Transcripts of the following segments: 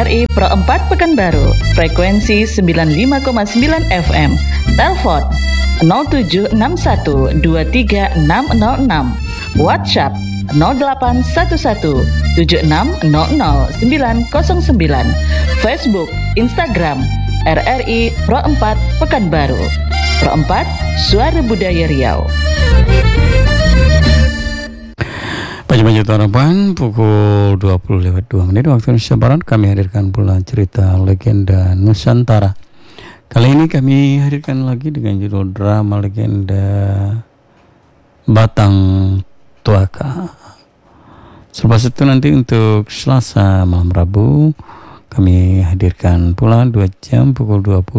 RRI Pro 4 Pekanbaru, frekuensi 95,9 FM, telepon 0761 23606, WhatsApp 0811 7600 Facebook, Instagram RRI Pro 4 Pekanbaru. Pro 4, Suara Budaya Riau. Pagi-pagi harapan pukul 20:02 waktu Indonesia Barat, kami hadirkan pula cerita legenda Nusantara. Kali ini kami hadirkan lagi dengan judul drama legenda Batang Tuaka. Selepas itu nanti untuk Selasa malam Rabu kami hadirkan pula 2 jam pukul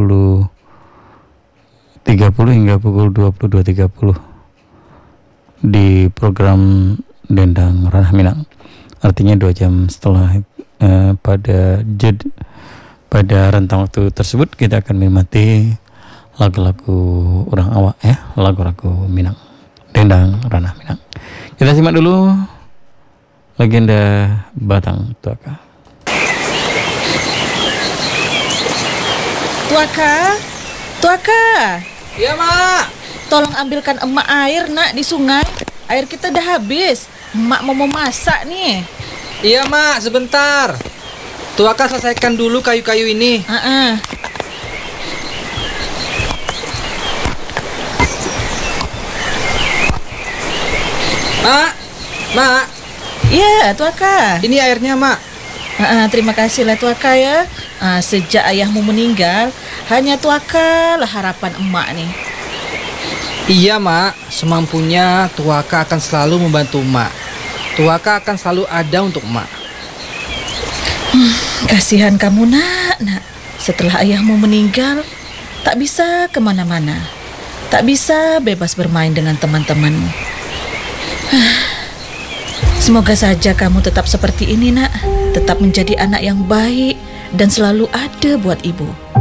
20.30 hingga pukul 22.30 di program Dendang Ranah Minang. Artinya 2 jam setelah pada rentang waktu tersebut kita akan menikmati lagu-lagu orang awak, lagu-lagu Minang, Dendang Ranah Minang. Kita simak dulu legenda Batang Tuaka. Tuaka. Iya, Mak. Tolong ambilkan emak air, Nak, di sungai. Air kita udah habis. Emak mau masak nih. Iya, Mak, sebentar. Tuaka selesaikan dulu kayu-kayu ini. Mak. Iya, Tuaka. Ini airnya, Mak. Terima kasih lah, Tuaka ya. Sejak ayahmu meninggal, hanya Tuaka lah harapan emak nih. Iya, Mak. Semampunya Tuaka akan selalu membantu Mak. Tuaka akan selalu ada untuk Mak. Kasihan kamu, nak. Setelah ayahmu meninggal, tak bisa kemana-mana. Tak bisa bebas bermain dengan teman-temanmu. Semoga saja kamu tetap seperti ini, Nak. Tetap menjadi anak yang baik dan selalu ada buat ibu.